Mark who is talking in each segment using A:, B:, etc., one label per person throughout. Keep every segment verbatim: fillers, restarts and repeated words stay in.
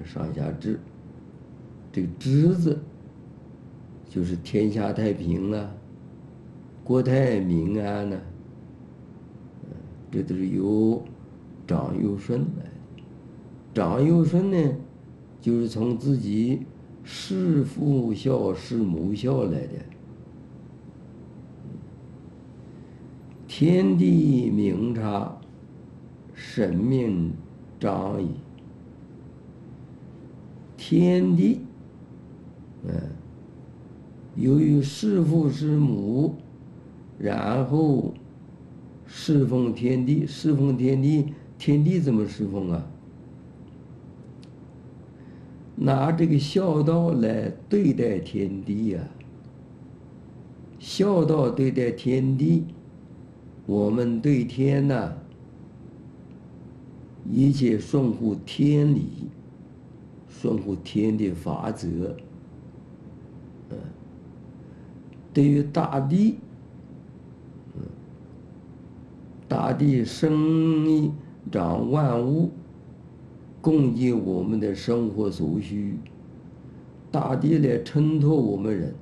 A: 上下治。这个治字就是天下太平啊，国泰民安呐、啊，这都是由长幼顺来的。长幼顺呢，就是从自己弑父孝、弑母孝来的。天地明察，神明彰矣。天地，嗯，由于弑父弑母，然后侍奉天地，侍奉天地，天地怎么侍奉啊？拿这个孝道来对待天地呀、啊，孝道对待天地，我们对天呐、啊，一切顺乎天理，顺乎天的法则。嗯，对于大地，嗯，大地生长万物，供给我们的生活所需，大地来衬托我们人。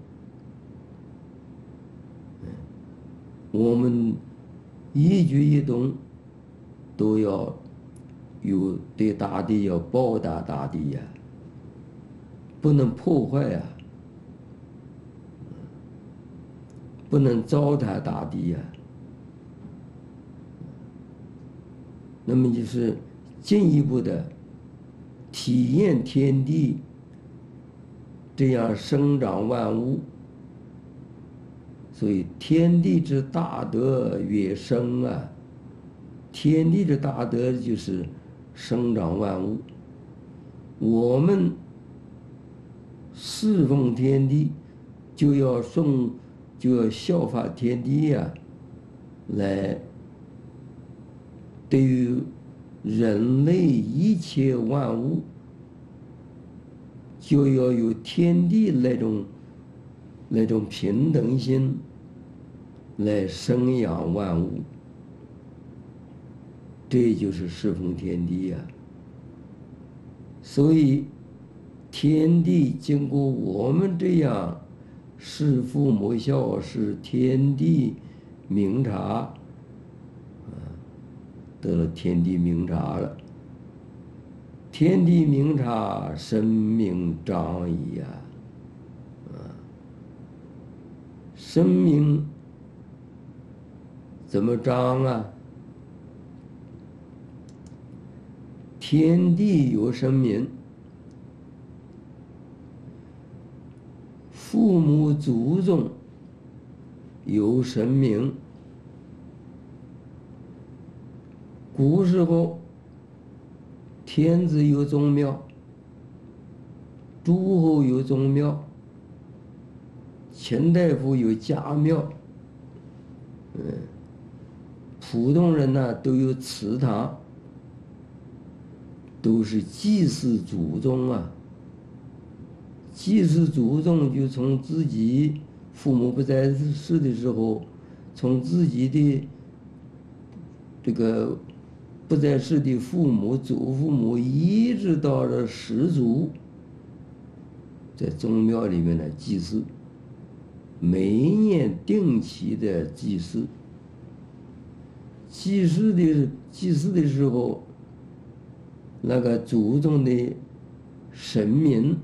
A: 嗯，我们一举一动都要有对大地要报答大地呀、啊，不能破坏呀、啊，不能糟蹋大地呀、啊。那么就是进一步的体验天地这样生长万物。所以天地之大德曰生啊，天地之大德就是生长万物。我们侍奉天地，就要顺，就要效法天地呀、啊，来对于人类一切万物，就要有天地那种那种平等心来生养万物。这就是侍奉天地呀、啊。所以天地经过我们这样弑父母孝，是天地明察，得了天地明察了。天地明察，神明彰矣呀！啊，神明怎么彰啊？天地有神明，父母祖宗有神明。古时候，天子有宗庙，诸侯有宗庙，卿大夫有家庙，嗯，普通人呢都有祠堂，都是祭祀祖宗啊。祭祀祖宗就从自己父母不在世的时候，从自己的这个不在世的父母、祖父母，一直到了始祖，在宗庙里面呢祭祀，每一年定期的祭祀。祭祀的祭祀的时候，那个祖宗的神明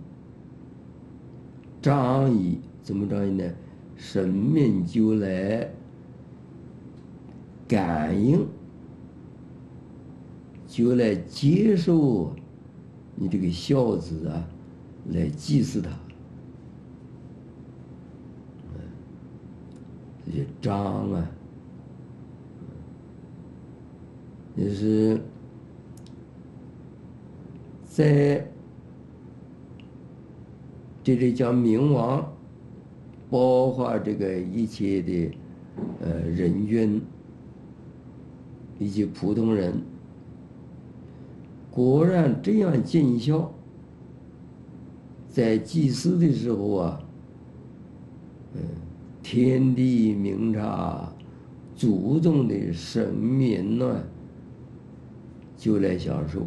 A: 彰议，怎么彰议呢？神明就来感应，就来接受你这个孝子啊，来祭祀他。这些彰啊，也是在这里讲明王，包括这个一切的呃人君，以及普通人，果然这样尽孝，在祭祀的时候啊，嗯，天地明察，祖宗的神明呢，就来享受。